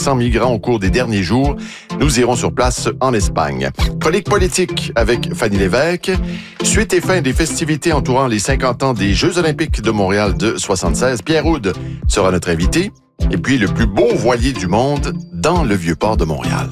500 migrants au cours des derniers jours. Nous irons sur place en Espagne. Chronique politique avec Fanny Lévesque. Suite et fin des festivités entourant les 50 ans des Jeux olympiques de Montréal de 76. Pierre Houde sera notre invité. Et puis, le plus beau voilier du monde dans le Vieux-Port de Montréal.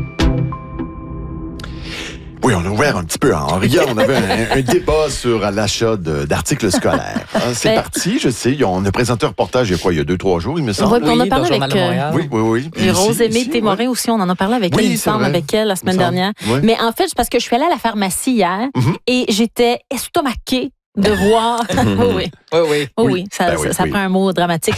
Oui, on a ouvert un petit peu en riant. On avait un débat sur l'achat d'articles scolaires. C'est parti, je sais. On a présenté un reportage il y a 2-3 jours, il me semble. Oui, on a parlé avec Oui. Et Rose-Aimée Témorin aussi, on en a parlé avec elle, il me semble, avec elle la semaine dernière. Oui. Mais en fait, c'est parce que je suis allée à la pharmacie hier et j'étais estomaquée de voir. Oui, ça prend un mot dramatique.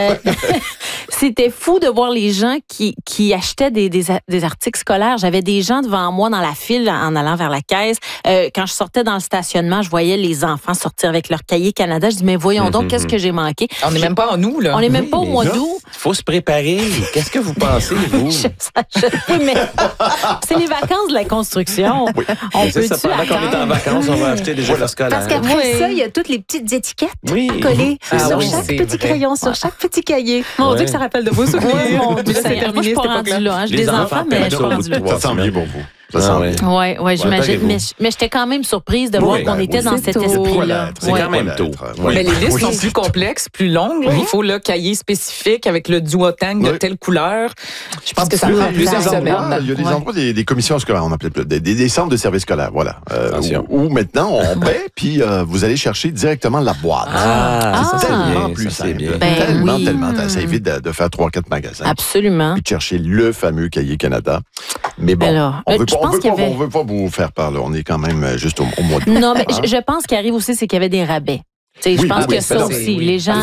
C'était fou de voir les gens qui achetaient des articles scolaires. J'avais des gens devant moi dans la file en allant vers la caisse. Quand je sortais dans le stationnement, je voyais les enfants sortir avec leur cahier Canada. Je dis, mais voyons donc, qu'est-ce que j'ai manqué? On n'est même pas en août, là. On n'est même pas au mois d'août. Il faut se préparer. Qu'est-ce que vous pensez, vous? Oui, mais c'est les vacances de la construction. Oui. On C'est ça, peut-tu pendant qu'on est en vacances, on va acheter des jeux scolaires. Parce qu'après ça, il y a toutes les petites étiquettes à coller sur chaque petit crayon, sur chaque petit cahier. Mon Dieu, que ça rappelle de vos souvenirs. Mon Dieu, Là, c'est moi, je terminé, suis cette pas rendue époque-là. là. J'ai des enfants, mais je suis pas rendue là. Ça sent bien pour vous. Oui, j'imagine. Mais j'étais quand même surprise de voir qu'on était dans cet esprit-là. C'est quand même tôt. Mais les listes sont plus complexes, plus longues. Il faut le cahier spécifique avec le duotang de telle couleur. Je pense que ça prend plusieurs semaines. Il y a des endroits, des commissions scolaires, on appelait des centres de services scolaires, voilà. Où maintenant, on paie, puis vous allez chercher directement la boîte. C'est tellement plus simple. Tellement. Ça évite de faire 3-4 magasins. Absolument. Puis de chercher le fameux cahier Canada. Mais bon, alors, on veut pas vous faire part, là. On est quand même juste au mois de Non, mais je pense qu'il arrive aussi, c'est qu'il y avait des rabais. Je pense que ça aussi. Les gens.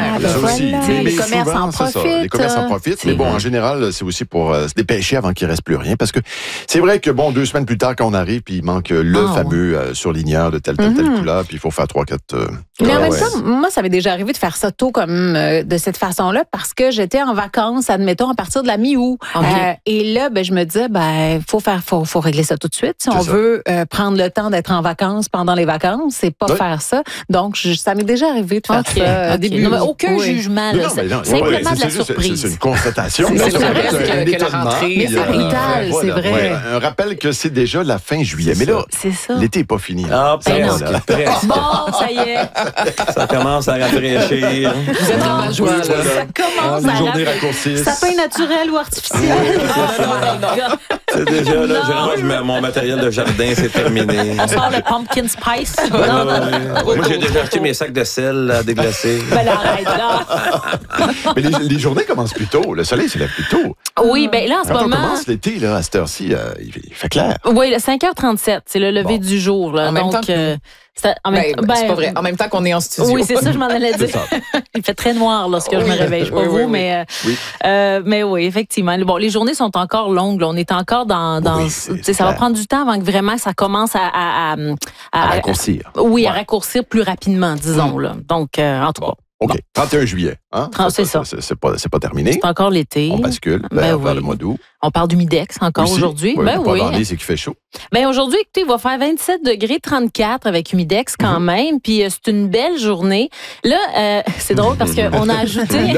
Les commerces en profitent. Les commerces en profitent. Mais bon, en général, c'est aussi pour se dépêcher avant qu'il ne reste plus rien. Parce que c'est vrai que, 2 semaines plus tard, quand on arrive, puis il manque le fameux surligneur de telle couleur, puis il faut faire 3-4. Mais en même temps, moi, ça m'est déjà arrivé de faire ça tôt comme de cette façon-là parce que j'étais en vacances, admettons, à partir de la mi-août. Et là, je me disais, faut régler ça tout de suite. Si on veut prendre le temps d'être en vacances pendant les vacances, c'est pas faire ça. Donc, ça m'est déjà arrivé de faire ça début. Non, mais aucun jugement, là. Simplement de la surprise. C'est une constatation. C'est que la rentrée. Mais c'est brutal, c'est vrai. Un rappel que c'est déjà la fin juillet. Mais là, l'été n'est pas fini. Presque. Bon, ça y est. Ça commence à rafraîchir. Vous êtes en joie, là. Ça commence les à journées raccourcissent. Sapin naturel ou artificiel? Non. C'est déjà là, je range mon matériel de jardin, c'est terminé. On sort le pumpkin spice. Moi, j'ai déjà acheté mes sacs de sel à déglacer. Ben là, arrête là. Mais les journées commencent plus tôt. Le soleil se lève plus tôt. Oui, là, en ce Quand moment. on commence l'été, là, à cette heure-ci, il fait clair. Oui, le 5h37, c'est le lever du jour. Là. En même temps c'est pas vrai. En même temps qu'on est en studio. Oui, c'est ça, je m'en allais dire. Il fait très noir lorsque je me réveille. Je sais pas vous, mais oui, effectivement. Bon, les journées sont encore longues. Là. On est encore dans ça va prendre du temps avant que vraiment ça commence à raccourcir. Oui, à raccourcir plus rapidement, disons. Là. Donc, en tout cas. OK. 31 juillet. C'est ça. C'est pas terminé. C'est encore l'été. On bascule vers le mois d'août. On parle d'humidex encore aujourd'hui. Pas c'est qu'il fait chaud. Aujourd'hui, écoutez, il va faire 27 degrés 34 avec humidex quand même. Puis c'est une belle journée. Là, c'est drôle parce qu'on a ajouté...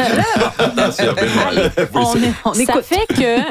Ça fait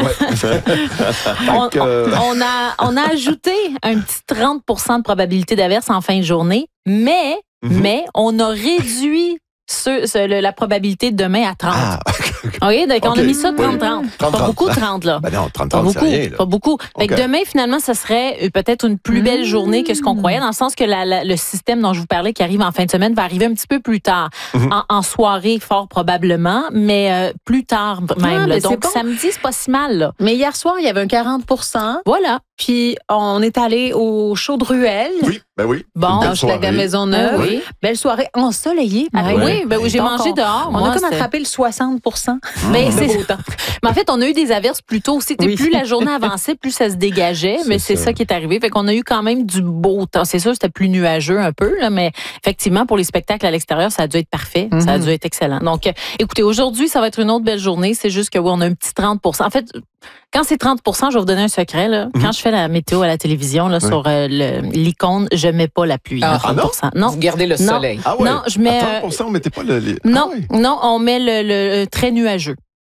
que... on a ajouté un petit 30 % de probabilité d'averse en fin de journée, mais on a réduit la probabilité de demain à 30. OK, donc on a mis ça de 30-30. Pas beaucoup de 30, là. Ben non, 30-30, c'est rien. Là. Pas beaucoup. Fait que demain, finalement, ça serait peut-être une plus belle journée que ce qu'on croyait, dans le sens que le système dont je vous parlais, qui arrive en fin de semaine, va arriver un petit peu plus tard. En soirée, fort probablement, mais plus tard même. Là. Donc, samedi, c'est pas si mal. Là. Mais hier soir, il y avait un 40 %. Voilà. Puis, on est allé au show de Ruelle. Oui, ben oui. Bon, à la Maisonneuve. Oui. Belle soirée ensoleillée. Oui, j'ai mangé dehors. On a comme attrapé le 60 %. Mais en fait, on a eu des averses plus tôt aussi. Plus la journée avançait, plus ça se dégageait. Mais c'est ça qui est arrivé. Fait qu'on a eu quand même du beau temps. C'est sûr, c'était plus nuageux un peu, là, mais effectivement, pour les spectacles à l'extérieur, ça a dû être parfait. Ça a dû être excellent. Donc, écoutez, aujourd'hui, ça va être une autre belle journée. C'est juste que on a un petit 30 %. En fait, quand c'est 30 %, je vais vous donner un secret. Là. Quand je fais la météo à la télévision, là, sur l'icône, je mets pas la pluie. 30 %. Non. Vous gardez le soleil. Ah ouais. Non, je mets... À 30 %, on mettait pas le... Non, on met le très nuageux.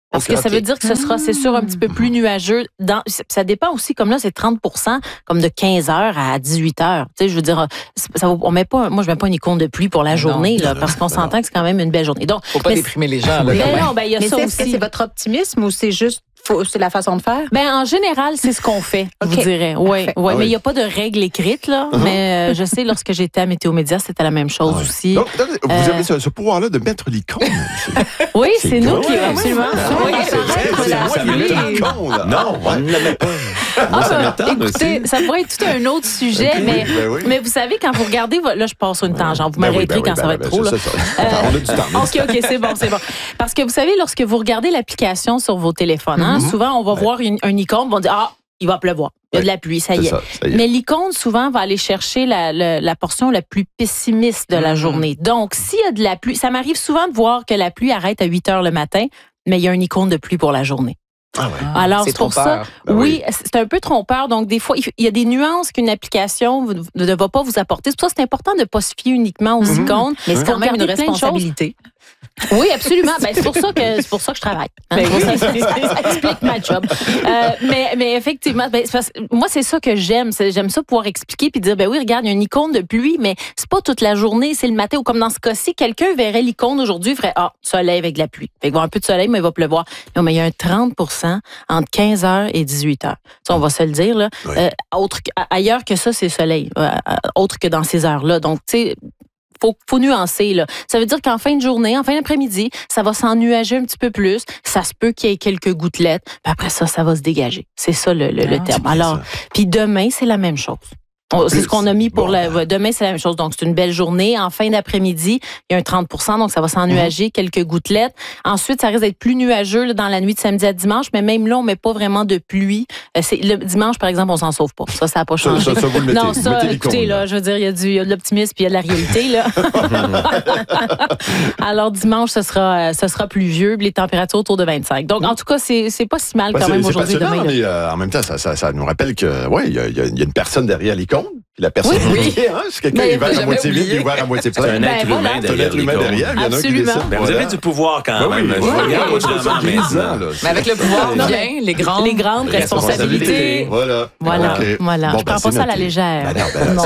Parce que ça veut dire que ce sera, c'est sûr, un petit peu plus nuageux. Ça dépend aussi, comme là, c'est 30%, comme de 15h à 18h. Tu sais, je veux dire, moi, je mets pas une icône de pluie pour la journée, là, parce qu'on s'entend que c'est quand même une belle journée. Donc, faut pas déprimer les gens, là. Il y a ça aussi. Est-ce que c'est votre optimisme ou c'est juste c'est la façon de faire? En général, c'est ce qu'on fait, je vous dirais. Oui. Mais il n'y a pas de règle écrite, là. Mais je sais, lorsque j'étais à Météo Média, c'était la même chose aussi. Donc, vous avez ce pouvoir-là de mettre l'icône. Oui, c'est nous qui, absolument. Oui, c'est l'icône. Non, on ne la met pas. Écoutez, ça pourrait être tout un autre sujet, mais vous savez, quand vous regardez, là, je passe sur une tangente. Vous m'arrêterez quand ça va être trop, là. On a du temps. OK, c'est bon. Parce que vous savez, lorsque vous regardez l'application sur vos téléphones, souvent, on va voir un icône, on va dire, il va pleuvoir. Il y a de la pluie, ça y est. Mais l'icône, souvent, va aller chercher la portion la plus pessimiste de la journée. Donc, s'il y a de la pluie, ça m'arrive souvent de voir que la pluie arrête à 8h le matin, mais il y a une icône de pluie pour la journée. Alors, c'est pour ça. Oui, c'est un peu trompeur. Donc, des fois, il y a des nuances qu'une application ne va pas vous apporter. C'est pour ça que c'est important de ne pas se fier uniquement aux icônes. Mais c'est quand même une responsabilité. Oui, absolument. C'est pour ça que je travaille. Ça explique ma job. Mais effectivement, moi, c'est ça que j'aime. J'aime ça pouvoir expliquer puis dire, oui, regarde, il y a une icône de pluie, mais c'est pas toute la journée, c'est le matin. Ou comme dans ce cas-ci, quelqu'un verrait l'icône aujourd'hui, ferait, soleil avec de la pluie. Fait qu'il va y avoir un peu de soleil, mais il va pleuvoir. Non, mais il y a un 30% entre 15h et 18h. Ça, on va se le dire, là. Oui. Ailleurs que ça, c'est soleil. Autre que dans ces heures-là. Donc, tu sais, faut nuancer, là. Ça veut dire qu'en fin de journée, en fin d'après-midi, ça va s'ennuager un petit peu plus. Ça se peut qu'il y ait quelques gouttelettes. Puis après ça va se dégager. C'est ça le terme. Alors, puis demain, c'est la même chose. C'est ce qu'on a mis pour demain, c'est la même chose. Donc, c'est une belle journée. En fin d'après-midi, il y a un 30%, donc ça va s'ennuager, quelques gouttelettes. Ensuite, ça risque d'être plus nuageux là, dans la nuit de samedi à dimanche, mais même là, on met pas vraiment de pluie. Le dimanche, par exemple, on s'en sauve pas. Ça n'a pas changé. Ça, vous le mettez. Non, ça, écoutez, là, je veux dire, il y a de l'optimisme puis il y a de la réalité, là. Alors, dimanche, ce sera pluvieux, les températures autour de 25. Donc, en tout cas, c'est pas si mal quand même aujourd'hui. Demain. Mais en même temps, ça nous rappelle que, il y a une personne derrière l'icône. Puis la personne c'est quelqu'un qui va à moitié vide, il va à moitié plein. C'est un être humain derrière. Il y en a un qui décide. Vous avez du pouvoir quand même. Mais avec le pouvoir vient les grandes responsabilités. Voilà. Je prends pas ça à la légère. Non.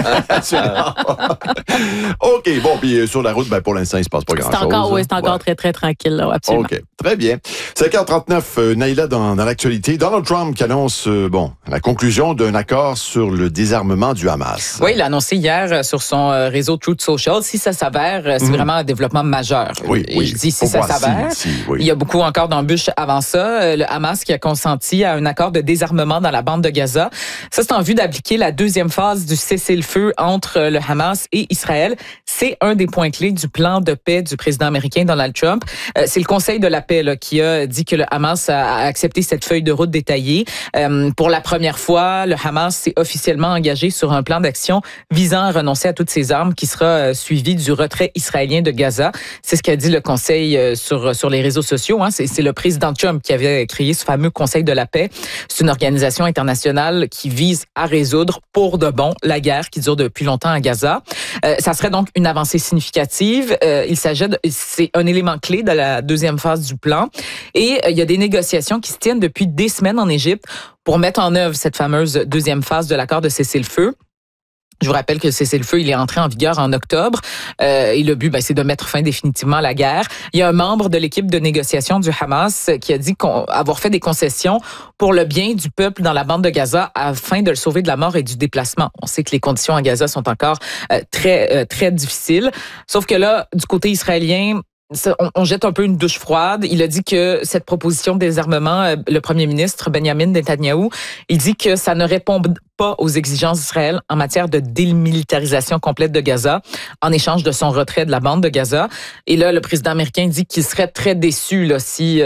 OK, bon, puis sur la route, pour l'instant, il se passe pas grand-chose. C'est encore très, très tranquille, là, absolument. OK, très bien. 5h39, Naïla, dans l'actualité, Donald Trump qui annonce, la conclusion d'un accord sur le désarmement du Hamas. Oui, il a annoncé hier sur son réseau Truth Social. Si ça s'avère, c'est vraiment un développement majeur. Oui. Je dis si ça s'avère. Il y a beaucoup encore d'embûches avant ça. Le Hamas qui a consenti à un accord de désarmement dans la bande de Gaza. Ça, c'est en vue d'appliquer la deuxième phase du cessez-le-feu entre le Hamas et Israël. C'est un des points clés du plan de paix du président américain Donald Trump. C'est le Conseil de la paix qui a dit que le Hamas a accepté cette feuille de route détaillée. Pour la première fois, le Hamas s'est officiellement engagé sur un plan d'action visant à renoncer à toutes ses armes qui sera suivi du retrait israélien de Gaza. C'est ce qu'a dit le Conseil sur les réseaux sociaux. C'est le président Trump qui avait créé ce fameux Conseil de la paix. C'est une organisation internationale qui vise à résoudre pour de bon la guerre qui dure depuis longtemps à Gaza. Ça serait donc une avancée significative. C'est un élément clé de la deuxième phase du plan. Et il y a des négociations qui se tiennent depuis des semaines en Égypte pour mettre en œuvre cette fameuse deuxième phase de l'accord de cessez-le-feu. Je vous rappelle que le cessez-le-feu, il est entré en vigueur en octobre. Et le but, c'est de mettre fin définitivement à la guerre. Il y a un membre de l'équipe de négociation du Hamas qui a dit avoir fait des concessions pour le bien du peuple dans la bande de Gaza afin de le sauver de la mort et du déplacement. On sait que les conditions à Gaza sont encore très, très difficiles. Sauf que là, du côté israélien, on jette un peu une douche froide. Il a dit que cette proposition de désarmement, le premier ministre Benjamin Netanyahou, il dit que ça ne répond pas aux exigences d'Israël en matière de démilitarisation complète de Gaza en échange de son retrait de la bande de Gaza. Et là, le président américain dit qu'il serait très déçu là, si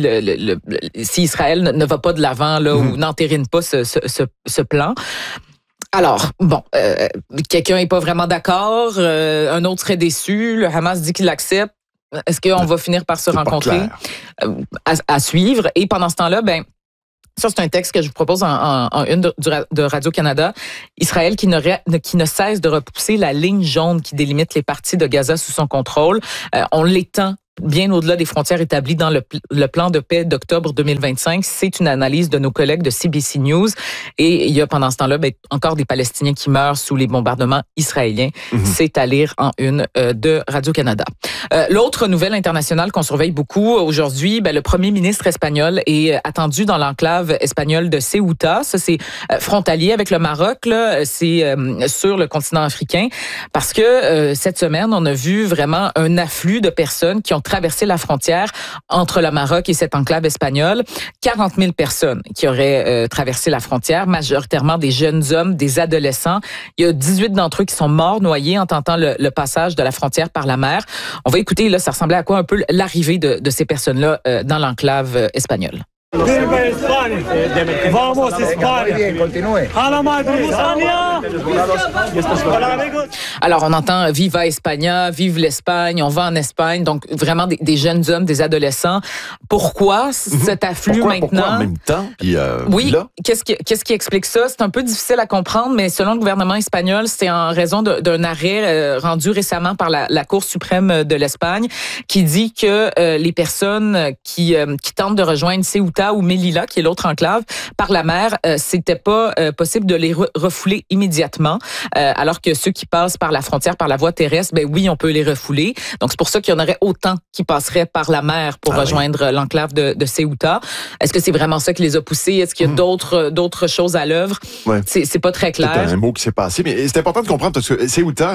Israël ne va pas de l'avant là, ou n'entérine pas ce plan. Alors, quelqu'un n'est pas vraiment d'accord, un autre serait déçu, le Hamas dit qu'il l'accepte. Est-ce qu'on va finir par se rencontrer à suivre? Et pendant ce temps-là, ça, c'est un texte que je vous propose en une de Radio-Canada. Israël qui ne cesse de repousser la ligne jaune qui délimite les parties de Gaza sous son contrôle. On l'étend bien au-delà des frontières établies dans le plan de paix d'octobre 2025. C'est une analyse de nos collègues de CBC News. Et il y a pendant ce temps-là encore des Palestiniens qui meurent sous les bombardements israéliens. C'est à lire en une de Radio-Canada. L'autre nouvelle internationale qu'on surveille beaucoup aujourd'hui, le premier ministre espagnol est attendu dans l'enclave espagnole de Ceuta. Ça, c'est frontalier avec le Maroc. Là. C'est sur le continent africain. Parce que cette semaine, on a vu vraiment un afflux de personnes qui ont traversé la frontière entre le Maroc et cette enclave espagnole. 40 000 personnes qui auraient traversé la frontière, majoritairement des jeunes hommes, des adolescents. Il y a 18 d'entre eux qui sont morts noyés en tentant le passage de la frontière par la mer. On va écouter, là, ça ressemblait à quoi un peu l'arrivée de ces personnes-là dans l'enclave espagnole. Viva España! Vamos España! A la madre España! Alors, on entend Viva España, vive l'Espagne, on va en Espagne. Donc, vraiment des jeunes hommes, des adolescents. Pourquoi cet afflux maintenant? Pourquoi en même temps? Puis, oui, là? Qu'est-ce qui explique ça? C'est un peu difficile à comprendre, mais selon le gouvernement espagnol, c'est en raison d'un arrêt rendu récemment par la Cour suprême de l'Espagne qui dit que les personnes qui tentent de rejoindre Ceuta ou Melilla, qui est l'autre enclave, par la mer, c'était pas possible de les refouler immédiatement, alors que ceux qui passent par la frontière, par la voie terrestre, oui, on peut les refouler. Donc, c'est pour ça qu'il y en aurait autant qui passeraient par la mer pour rejoindre l'enclave de Ceuta. Est-ce que c'est vraiment ça qui les a poussés? Est-ce qu'il y a d'autres choses à l'œuvre? Ouais. C'est pas très clair. C'est un mot qui s'est passé, mais c'est important de comprendre parce que Ceuta,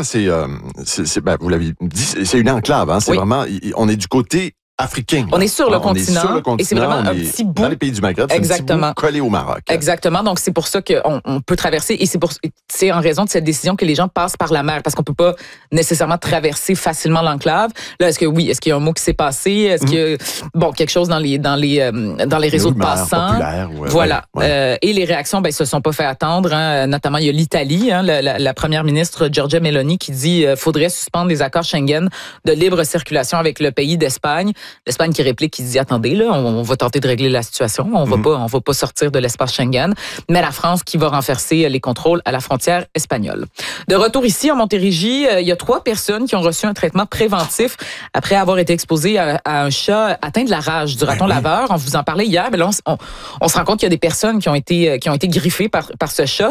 vous l'avez dit, c'est une enclave. Hein, c'est vraiment, on est du côté africain. On est sur le continent. Et c'est vraiment un petit bout. Dans les pays du Maghreb, c'est un petit bout collé au Maroc. Exactement. Donc, c'est pour ça qu'on peut traverser. Et c'est en raison de cette décision que les gens passent par la mer. Parce qu'on peut pas nécessairement traverser facilement l'enclave. Là, est-ce qu'il y a un mot qui s'est passé? Est-ce qu'il y a, quelque chose dans les réseaux de passants? Voilà. Ouais. Et les réactions, se sont pas fait attendre. Hein. Notamment, il y a l'Italie, hein, la première ministre Giorgia Meloni qui dit faudrait suspendre les accords Schengen de libre circulation avec le pays d'Espagne. L'Espagne qui réplique, qui dit attendez là, on va tenter de régler la situation, on va pas sortir de l'espace Schengen, mais la France qui va renforcer les contrôles à la frontière espagnole. De retour ici en Montérégie, il y a 3 personnes qui ont reçu un traitement préventif après avoir été exposées à un chat atteint de la rage du raton laveur. On vous en parlait hier, mais là on se rend compte qu'il y a des personnes qui ont été griffées par ce chat.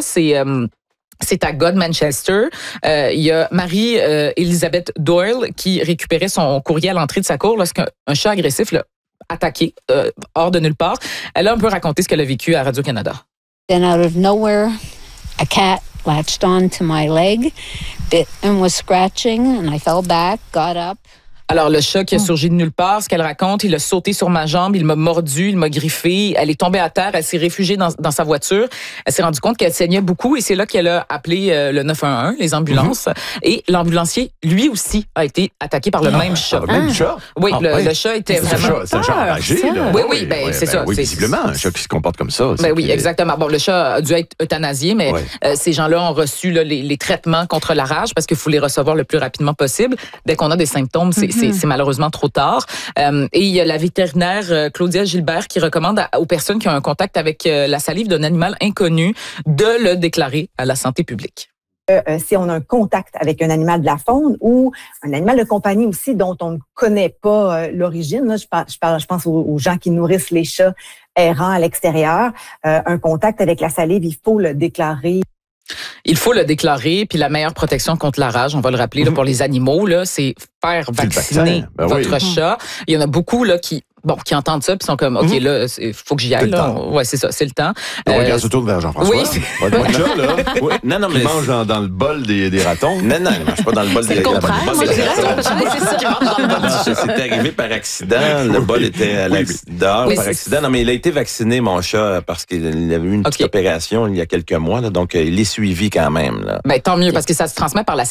C'est à God Manchester. Il y a Marie-Elisabeth Doyle qui récupérait son courrier à l'entrée de sa cour lorsqu'un chat agressif l'a attaqué hors de nulle part. Elle a un peu raconté ce qu'elle a vécu à Radio-Canada. Then out of nowhere, a cat latched onto my leg, bit and was scratching, and I fell back, got up. Alors, le chat qui a surgi de nulle part, ce qu'elle raconte, il a sauté sur ma jambe, il m'a mordu, il m'a griffé, elle est tombée à terre, elle s'est réfugiée dans sa voiture. Elle s'est rendue compte qu'elle saignait beaucoup et c'est là qu'elle a appelé le 911, les ambulances. Et l'ambulancier, lui aussi, a été attaqué par le même chat. Le même chat? Oui, le chat était vraiment... C'est un chat enragé, là. Oui, c'est ça. Oui, visiblement, un chat qui se comporte comme ça. Oui, exactement. Bon, le chat a dû être euthanasié, mais ces gens-là ont reçu les traitements contre la rage parce qu'il faut les recevoir le plus rapidement possible. Dès qu'on a des symptômes, c'est malheureusement trop tard. Et il y a la vétérinaire Claudia Gilbert qui recommande aux personnes qui ont un contact avec la salive d'un animal inconnu de le déclarer à la santé publique. Si on a un contact avec un animal de la faune ou un animal de compagnie aussi dont on ne connaît pas l'origine, là, je pense aux gens qui nourrissent les chats errants à l'extérieur, un contact avec la salive, il faut le déclarer. Il faut le déclarer, puis la meilleure protection contre la rage, on va le rappeler là, pour les animaux, là, c'est faire vacciner votre chat. Il y en a beaucoup là qui entendent ça puis sont comme OK là, il faut que j'y aille là. Ouais, c'est ça, c'est le temps. Le regard se tourne vers Jean-François. Oui, votre chat là. Oui. Non mais il mange dans le bol des ratons. Non, il mange pas dans le bol des ratons. C'est arrivé par accident, le bol était dehors par accident. Non mais il a été vacciné mon chat parce qu'il avait eu une petite opération il y a quelques mois là, donc il est suivi quand même là. Ben tant mieux parce que ça se transmet par la